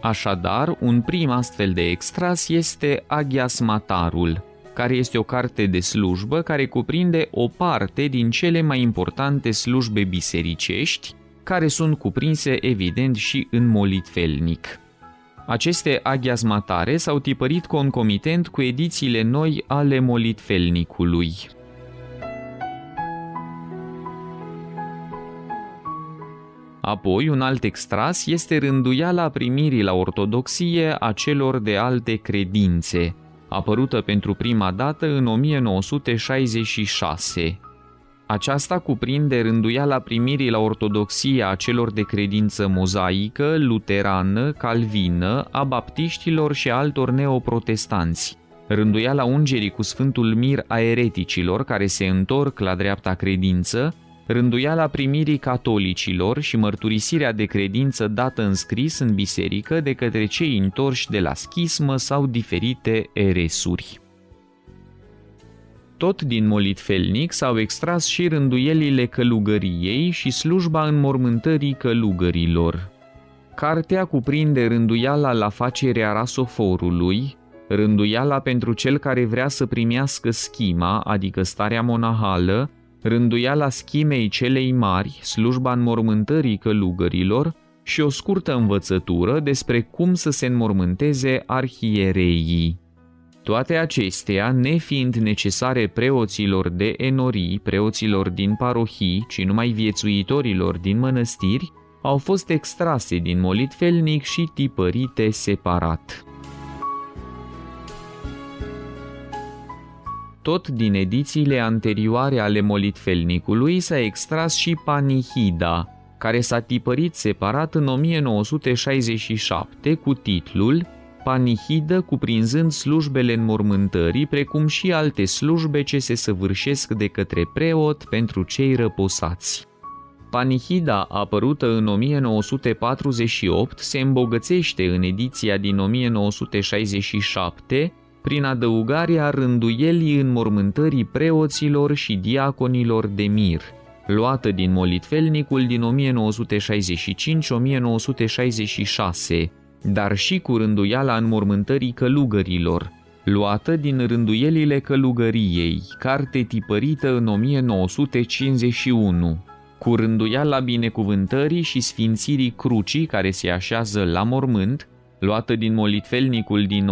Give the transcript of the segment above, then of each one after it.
Așadar, un prim astfel de extras este Aghiasmatarul, care este o carte de slujbă care cuprinde o parte din cele mai importante slujbe bisericești, care sunt cuprinse evident și în molitfelnic. Aceste aghiasmatare s-au tipărit concomitent cu edițiile noi ale molitfelnicului. Apoi, un alt extras este rânduiala primirii la ortodoxie a celor de alte credințe, apărută pentru prima dată în 1966. Aceasta cuprinde rânduiala primirii la ortodoxie a celor de credință mozaică, luterană, calvină, a baptiștilor și altor neoprotestanți, rânduiala ungerii cu Sfântul Mir a ereticilor care se întorc la dreapta credință, rânduiala primirii catolicilor și mărturisirea de credință dată în scris în biserică de către cei întorși de la schismă sau diferite eresuri. Tot din molitfelnic s-au extras și rânduielile călugăriei și slujba înmormântării călugărilor. Cartea cuprinde rânduiala la facerea rasoforului, rânduiala pentru cel care vrea să primească schima, adică starea monahală, rânduiala schimei celei mari, slujba înmormântării călugărilor și o scurtă învățătură despre cum să se înmormânteze arhiereii. Toate acestea, nefiind necesare preoților de enorii, preoților din parohii, ci numai viețuitorilor din mănăstiri, au fost extrase din molitfelnic și tipărite separat. Tot din edițiile anterioare ale molitfelnicului s-a extras și Panihida, care s-a tipărit separat în 1967 cu titlul Panihidă cuprinzând slujbele înmormântării, precum și alte slujbe ce se săvârșesc de către preot pentru cei răposați. Panihida, apărută în 1948, se îmbogățește în ediția din 1967 prin adăugarea rânduielii înmormântării preoților și diaconilor de mir, luată din molitfelnicul din 1965-1966, dar și cu rânduiala înmormântării călugărilor, luată din rânduielile călugăriei, carte tipărită în 1951, cu rânduiala binecuvântării și sfințirii crucii care se așează la mormânt, luată din molitfelnicul din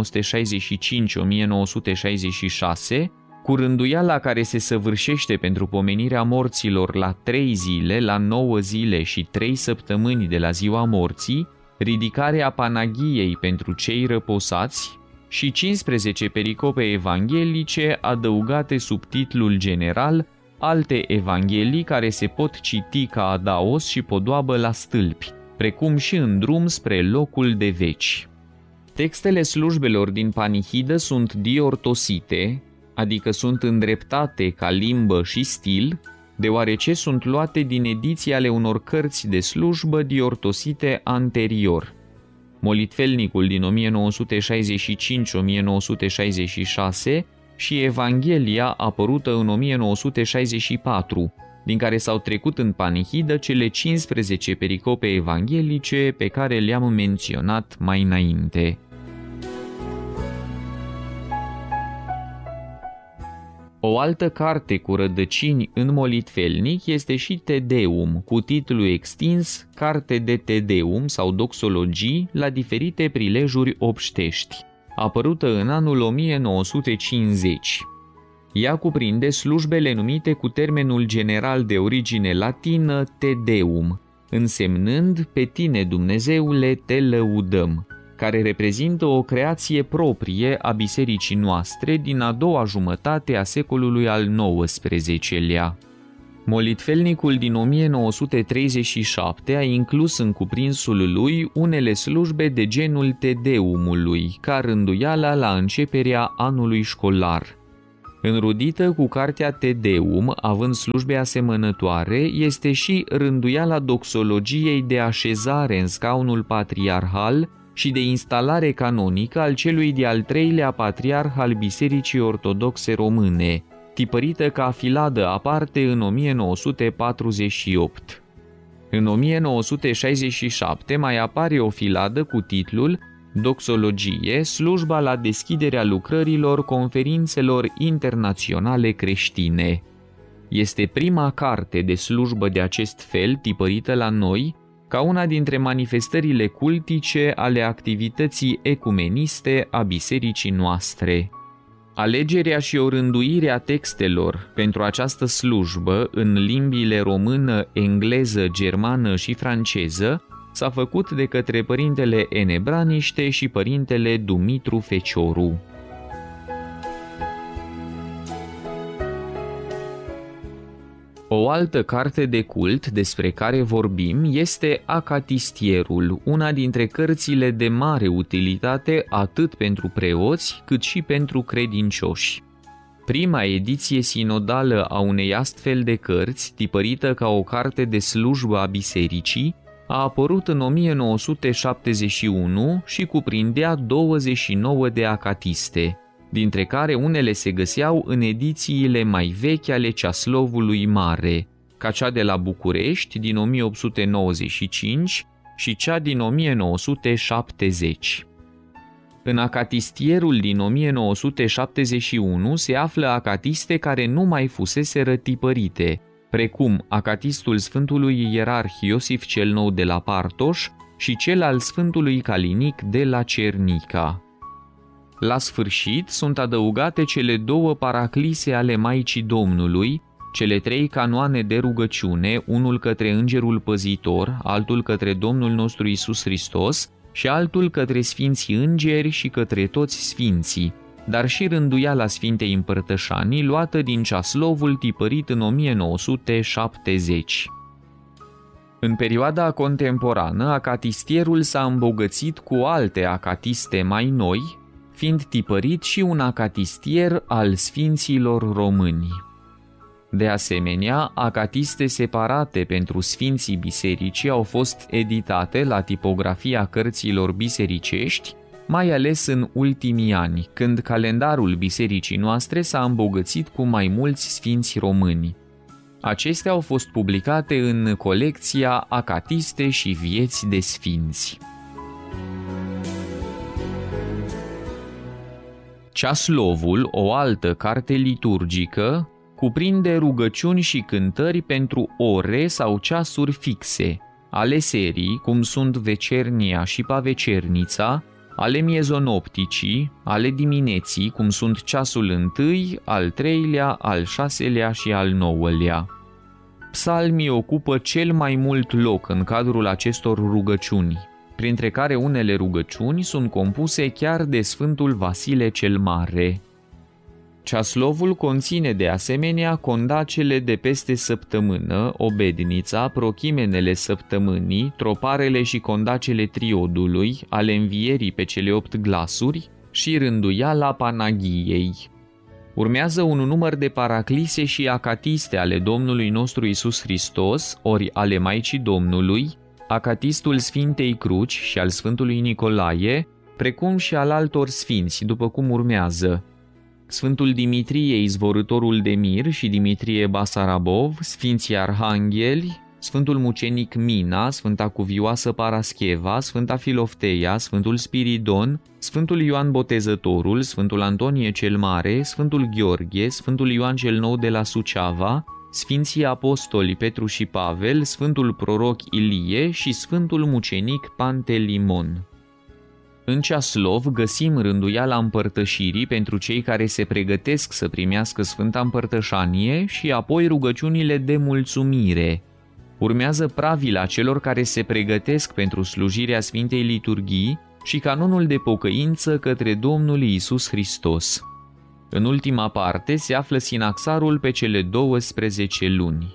1965-1966, cu rânduiala care se săvârșește pentru pomenirea morților la 3 zile, la 9 zile și 3 săptămâni de la ziua morții, ridicarea Panaghiei pentru cei răposați și 15 pericope evanghelice adăugate sub titlul general Alte evanghelii care se pot citi ca adaos și podoabă la stâlpi, precum și în drum spre locul de veci. Textele slujbelor din Panihidă sunt diortosite, adică sunt îndreptate ca limbă și stil, deoarece sunt luate din ediții ale unor cărți de slujbă diortosite anterior. Molitfelnicul din 1965-1966 și Evanghelia apărută în 1964, din care s-au trecut în Panihidă cele 15 pericope evanghelice pe care le-am menționat mai înainte. O altă carte cu rădăcini în molitfelnic este și Te Deum, cu titlu extins Carte de Te Deum sau Doxologii la diferite prilejuri obștești, apărută în anul 1950. Ea cuprinde slujbele numite cu termenul general de origine latină Te Deum, însemnând Pe tine, Dumnezeule, te lăudăm, care reprezintă o creație proprie a bisericii noastre din a doua jumătate a secolului al XIX-lea. Molitfelnicul din 1937 a inclus în cuprinsul lui unele slujbe de genul Te Deumului, ca rânduiala la începerea anului școlar. Înrudită cu cartea Te Deum, având slujbe asemănătoare, este și rânduiala doxologiei de așezare în scaunul patriarhal și de instalare canonică al celui de-al treilea patriarh al Bisericii Ortodoxe Române, tipărită ca filadă aparte în 1948. În 1967 mai apare o filadă cu titlul Doxologie, slujba la deschiderea lucrărilor conferințelor internaționale creștine. Este prima carte de slujbă de acest fel tipărită la noi ca una dintre manifestările cultice ale activității ecumeniste a bisericii noastre. Alegerea și orânduirea textelor pentru această slujbă în limbile română, engleză, germană și franceză s-a făcut de către părintele Enebraniște și părintele Dumitru Fecioru. O altă carte de cult despre care vorbim este Acatistierul, una dintre cărțile de mare utilitate atât pentru preoți cât și pentru credincioși. Prima ediție sinodală a unei astfel de cărți, tipărită ca o carte de slujbă a bisericii, a apărut în 1971 și cuprindea 29 de acatiste, dintre care unele se găseau în edițiile mai vechi ale Ceaslovului Mare, ca cea de la București din 1895 și cea din 1970. În Acatistierul din 1971 se află acatiste care nu mai fuseseră tipărite, precum acatistul Sfântului Ierarh Iosif cel Nou de la Partoș și cel al Sfântului Calinic de la Cernica. La sfârșit sunt adăugate cele 2 paraclise ale Maicii Domnului, cele 3 canoane de rugăciune, unul către Îngerul Păzitor, altul către Domnul nostru Iisus Hristos și altul către Sfinții Îngeri și către toți Sfinții, dar și rânduiala Sfintei Împărtășanii luată din Ceaslovul tipărit în 1970. În perioada contemporană, acatistierul s-a îmbogățit cu alte acatiste mai noi, fiind tipărit și un acatistier al Sfinților Români. De asemenea, acatiste separate pentru Sfinții Bisericii au fost editate la tipografia cărților bisericești, mai ales în ultimii ani, când calendarul bisericii noastre s-a îmbogățit cu mai mulți Sfinți Români. Acestea au fost publicate în colecția Acatiste și Vieți de Sfinți. Ceaslovul, o altă carte liturgică, cuprinde rugăciuni și cântări pentru ore sau ceasuri fixe, ale serii, cum sunt vecernia și pavecernița, ale miezonopticii, ale dimineții, cum sunt ceasul 1, al 3-lea, al 6-lea și al 9-lea. Psalmii ocupă cel mai mult loc în cadrul acestor rugăciuni, printre care unele rugăciuni sunt compuse chiar de Sfântul Vasile cel Mare. Ceaslovul conține de asemenea condacele de peste săptămână, obednița, prochimenele săptămânii, troparele și condacele triodului, ale învierii pe cele 8 glasuri și rânduiala Panaghiei. Urmează un număr de paraclise și acatiste ale Domnului nostru Iisus Hristos, ori ale Maicii Domnului, acatistul Sfintei Cruci și al Sfântului Nicolae, precum și al altor sfinți, după cum urmează: Sfântul Dimitrie Izvorâtorul de Mir și Dimitrie Basarabov, Sfinții Arhangheli, Sfântul Mucenic Mina, Sfânta Cuvioasă Parascheva, Sfânta Filofteia, Sfântul Spiridon, Sfântul Ioan Botezătorul, Sfântul Antonie cel Mare, Sfântul Gheorghe, Sfântul Ioan cel Nou de la Suceava, Sfinții Apostoli Petru și Pavel, Sfântul Proroc Ilie și Sfântul Mucenic Pantelimon. În Ceaslov găsim rânduiala împărtășirii pentru cei care se pregătesc să primească Sfânta Împărtășanie și apoi rugăciunile de mulțumire. Urmează pravila celor care se pregătesc pentru slujirea Sfintei Liturghii și canonul de pocăință către Domnul Iisus Hristos. În ultima parte se află sinaxarul pe cele 12 luni.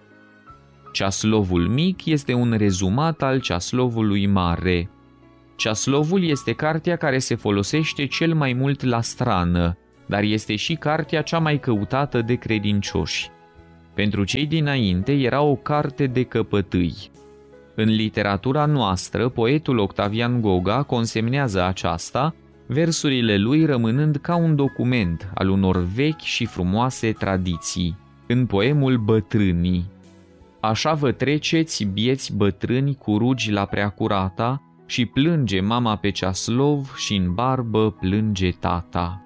Ceaslovul mic este un rezumat al Ceaslovului mare. Ceaslovul este cartea care se folosește cel mai mult la strană, dar este și cartea cea mai căutată de credincioși. Pentru cei dinainte era o carte de căpătâi. În literatura noastră, poetul Octavian Goga consemnează aceasta, versurile lui rămânând ca un document al unor vechi și frumoase tradiții, în poemul Bătrânii. Așa vă treceți, bieți bătrâni, cu rugi la preacurata, și plânge mama pe ceaslov și în barbă plânge tata.